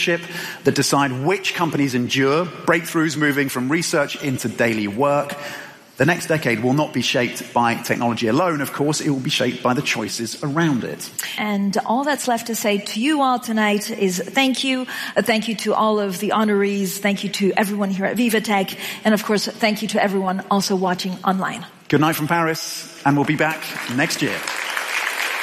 leadership that decide which companies endure, breakthroughs moving from research into daily work. The next decade will not be shaped by technology alone, of course. It will be shaped by the choices around it. And all that's left to say to you all tonight is thank you. Thank you to all of the honorees. Thank you to everyone here at VivaTech. And of course, thank you to everyone also watching online. Good night from Paris, and we'll be back next year.